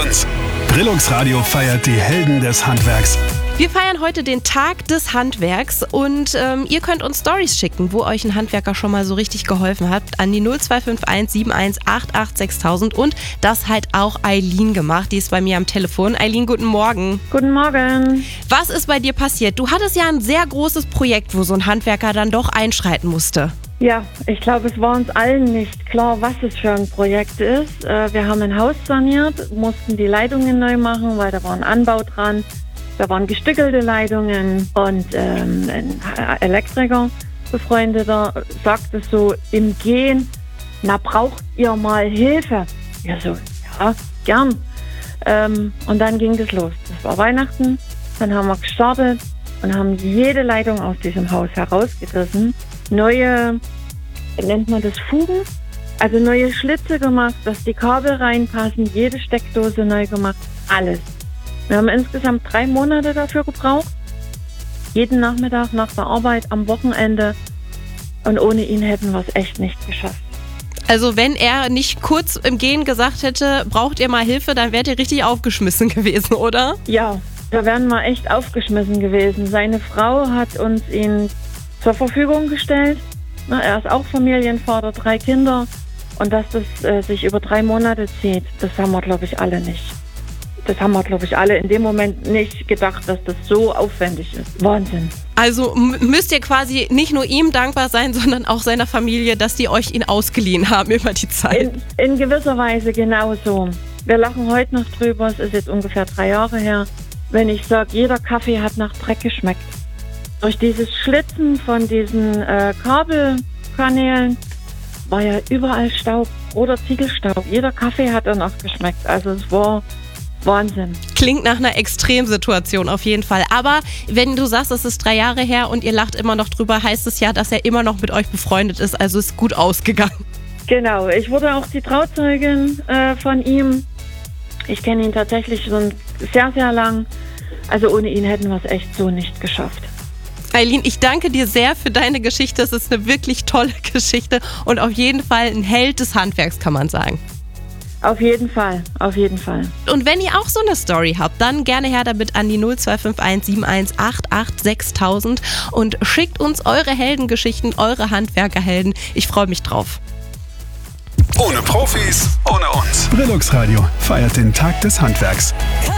uns. Brillux Radio feiert die Helden des Handwerks. Wir feiern heute den Tag des Handwerks und ihr könnt uns Storys schicken, wo euch ein Handwerker schon mal so richtig geholfen hat, an die 0251 7188 6000 und das hat auch Eileen gemacht, die ist bei mir am Telefon. Eileen, guten Morgen. Guten Morgen. Was ist bei dir passiert? Du hattest ja ein sehr großes Projekt, wo so ein Handwerker dann doch einschreiten musste. Ja, ich glaube, es war uns allen nicht klar, was es für ein Projekt ist. Wir haben ein Haus saniert, mussten die Leitungen neu machen, weil da war ein Anbau dran. Da waren gestückelte Leitungen und ein Elektriker, befreundeter, sagte so im Gehen, na, braucht ihr mal Hilfe? Ja, so, ja, gern. Und dann ging das los. Das war Weihnachten, dann haben wir gestartet und haben jede Leitung aus diesem Haus herausgerissen. Neue, nennt man das, Fugen? Also neue Schlitze gemacht, dass die Kabel reinpassen, jede Steckdose neu gemacht, alles. Wir haben insgesamt 3 Monate dafür gebraucht. Jeden Nachmittag nach der Arbeit, am Wochenende. Und ohne ihn hätten wir es echt nicht geschafft. Also wenn er nicht kurz im Gehen gesagt hätte, braucht ihr mal Hilfe, dann wärt ihr richtig aufgeschmissen gewesen, oder? Ja, da wären wir echt aufgeschmissen gewesen. Seine Frau hat uns ihn zur Verfügung gestellt. Er ist auch Familienvater, 3 Kinder. Und dass das sich über 3 Monate zieht, das haben wir, glaube ich, alle nicht. Das haben wir, glaube ich, alle in dem Moment nicht gedacht, dass das so aufwendig ist. Wahnsinn. Also müsst ihr quasi nicht nur ihm dankbar sein, sondern auch seiner Familie, dass die euch ihn ausgeliehen haben über die Zeit. In gewisser Weise genauso. Wir lachen heute noch drüber, es ist jetzt ungefähr 3 Jahre her, wenn ich sage, jeder Kaffee hat nach Dreck geschmeckt. Durch dieses Schlitzen von diesen Kabelkanälen war ja überall Staub, roter Ziegelstaub. Jeder Kaffee hat danach geschmeckt. Also es war Wahnsinn. Klingt nach einer Extremsituation auf jeden Fall. Aber wenn du sagst, es ist 3 Jahre her und ihr lacht immer noch drüber, heißt es ja, dass er immer noch mit euch befreundet ist. Also ist gut ausgegangen. Genau, ich wurde auch die Trauzeugin von ihm. Ich kenne ihn tatsächlich schon sehr, sehr lang. Also ohne ihn hätten wir es echt so nicht geschafft. Eileen, ich danke dir sehr für deine Geschichte. Es ist eine wirklich tolle Geschichte und auf jeden Fall ein Held des Handwerks, kann man sagen. Auf jeden Fall, auf jeden Fall. Und wenn ihr auch so eine Story habt, dann gerne her damit an die 0251 7188 6000 und schickt uns eure Heldengeschichten, eure Handwerkerhelden. Ich freue mich drauf. Ohne Profis, ohne uns. Brillux Radio feiert den Tag des Handwerks.